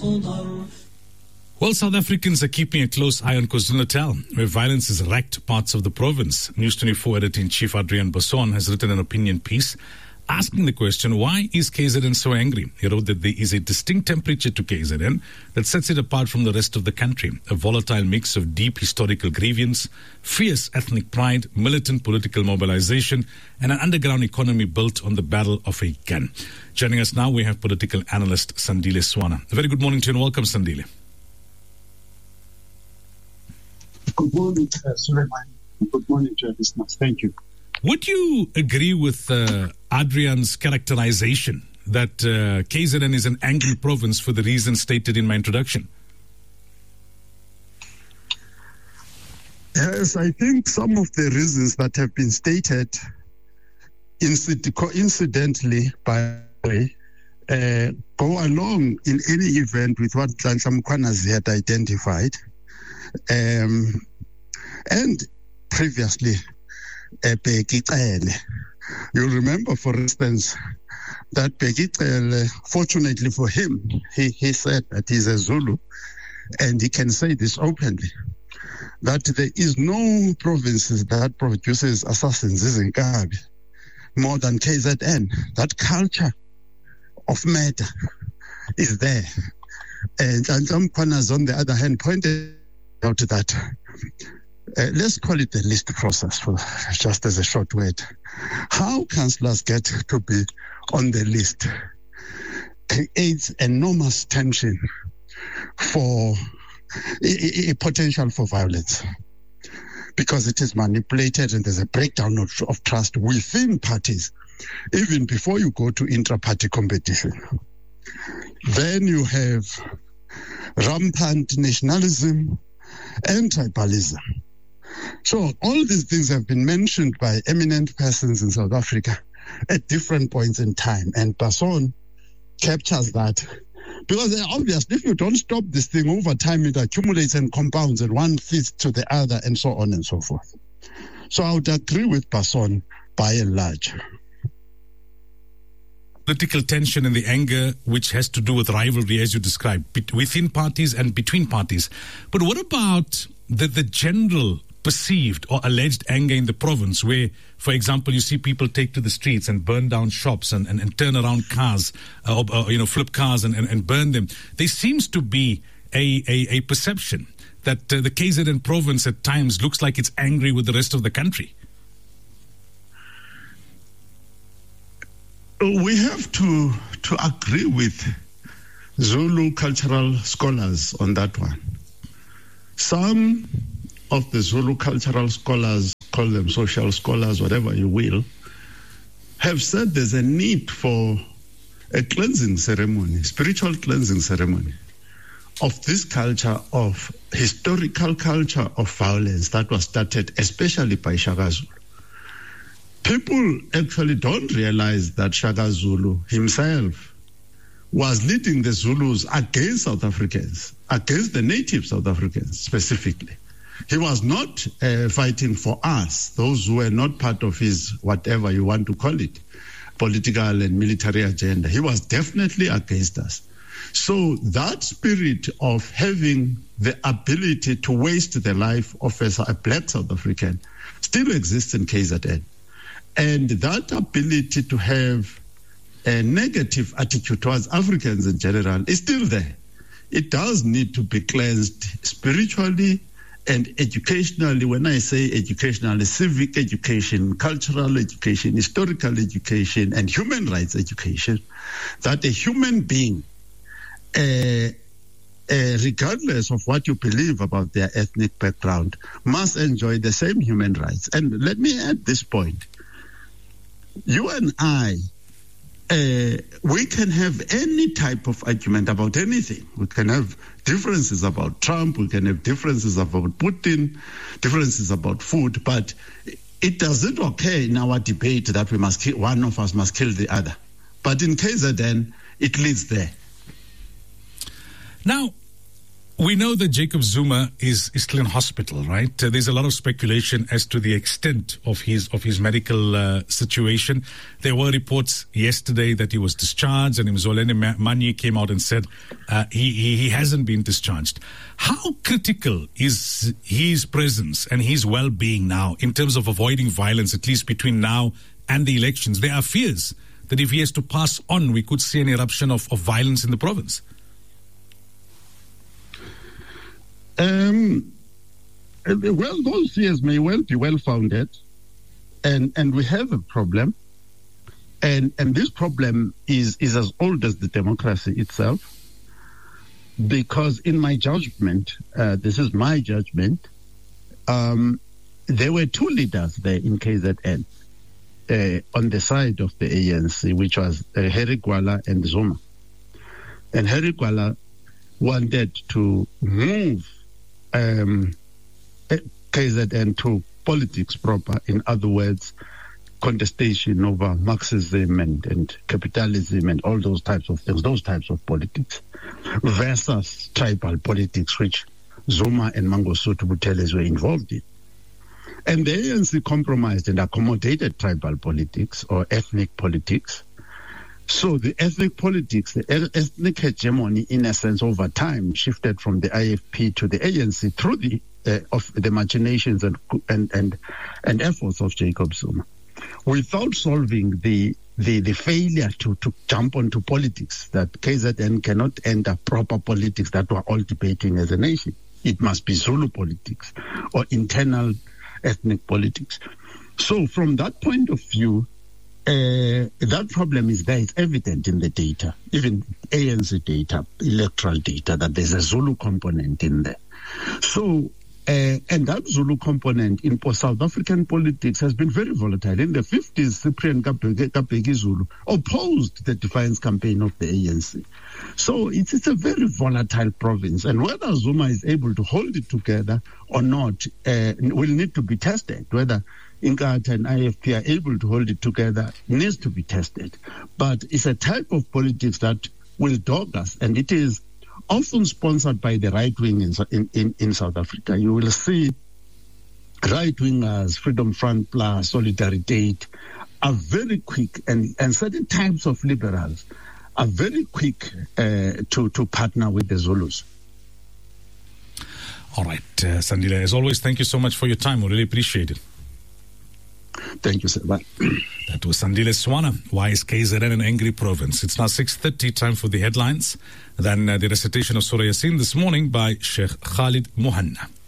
Well, South Africans are keeping a close eye on KwaZulu-Natal, where violence has racked parts of the province. News 24 editor-in-chief Adrian Basson has written an opinion piece asking the question, why is KZN so angry? He wrote that there is a distinct temperature to KZN that sets it apart from the rest of the country, a volatile mix of deep historical grievance, fierce ethnic pride, militant political mobilization, and an underground economy built on the barrel of a gun. Joining us now, we have political analyst Sandile Swana. A very good morning to you and welcome, Sandile. Good morning, Suleiman. Good morning to our listeners. Thank you. Would you agree with Adrian's characterization that KZN is an angry province for the reasons stated in my introduction? Yes, I think some of the reasons that have been stated coincidentally go along in any event with what Nhlanhla Mkhwanazi had identified. And previously, Bheki Cele. You'll remember, for instance, that Bheki Cele, fortunately for him, he said that he's a Zulu, and he can say this openly, that there is no provinces that produces assassins in Nkabi more than KZN. That culture of murder is there. And Nhlanhla Mkhwanazi, on the other hand, pointed out that let's call it the list process, for just as a short word. How councillors get to be on the list creates enormous tension for a potential for violence, because it is manipulated and there's a breakdown of trust within parties, even before you go to intra-party competition. Then you have rampant nationalism and tribalism. So all these things have been mentioned by eminent persons in South Africa at different points in time, and Basson captures that. Because obviously, if you don't stop this thing over time, it accumulates and compounds, and one feeds to the other, and so on and so forth. So I would agree with Basson by and large. Political tension and the anger, which has to do with rivalry, as you described, within parties and between parties. But what about the general perceived or alleged anger in the province, where, for example, you see people take to the streets and burn down shops and turn around cars, flip cars and burn them? There seems to be a perception that the KZN province at times looks like it's angry with the rest of the country. We have to agree with Zulu cultural scholars on that one. Some of the Zulu cultural scholars, call them social scholars, whatever you will, have said there's a need for a cleansing ceremony, spiritual cleansing ceremony of this culture, of historical culture of violence that was started especially by Shaka Zulu. People actually don't realize that Shaka Zulu himself was leading the Zulus against South Africans, against the native South Africans specifically. He was not fighting for us, those who were not part of his, whatever you want to call it, political and military agenda. He was definitely against us. So that spirit of having the ability to waste the life of a black South African still exists in KZN. And that ability to have a negative attitude towards Africans in general is still there. It does need to be cleansed spiritually and educationally. When I say educationally, civic education, cultural education, historical education, and human rights education, that a human being, regardless of what you believe about their ethnic background, must enjoy the same human rights. And let me add this point. You and I, we can have any type of argument about anything. We can have differences about Trump, we can have differences about Putin, differences about food, but it doesn't occur in our debate that we must kill, one of us must kill the other. But in KZN, it leads there. Now, We know that Jacob Zuma is still in hospital, right? There's a lot of speculation as to the extent of his medical situation. There were reports yesterday that he was discharged, and Mzoleni Manyi came out and said he hasn't been discharged. How critical is his presence and his well-being now in terms of avoiding violence, at least between now and the elections? There are fears that if he has to pass on, we could see an eruption of violence in the province. Well, those fears may well be well-founded, and we have a problem, and this problem is as old as the democracy itself, because in my judgment, this is my judgment, there were two leaders there in KZN on the side of the ANC, which was Harry Gwala and Zuma. And Harry Gwala wanted to move KZN to politics proper, in other words, contestation over Marxism and capitalism and all those types of things, those types of politics, versus tribal politics, which Zuma and Mangosuthu Buthelezi were involved in. And the ANC compromised and accommodated tribal politics or ethnic politics. So the ethnic politics, the ethnic hegemony, in a sense, over time, shifted from the IFP to the ANC through the machinations and efforts of Jacob Zuma, without solving the failure to jump onto politics, that KZN cannot enter proper politics that we're all debating as a nation. It must be Zulu politics or internal ethnic politics. So from that point of view, that problem is there. It's evident in the data, even ANC data, electoral data, that there's a Zulu component in there. So, and that Zulu component in South African politics has been very volatile. In the 50s, Cyprian Kabeki Zulu opposed the defiance campaign of the ANC. So it's a very volatile province. And whether Zuma is able to hold it together or not will need to be tested. Whether Inkatha and IFP are able to hold it together needs to be tested. But it's a type of politics that will dog us, and it is often sponsored by the right wing in South Africa. You will see right wingers, Freedom Front Plus, Solidarity are very quick, and certain types of liberals are very quick to partner with the Zulus. All right, Sandile, as always, thank you so much for your time. We really appreciate it. Thank you, sir. Bye. That was Sandile Swana. Why is KZN an angry province? It's now 6:30, time for the headlines. Then the recitation of Surah Yasin this morning by Sheikh Khalid Muhanna.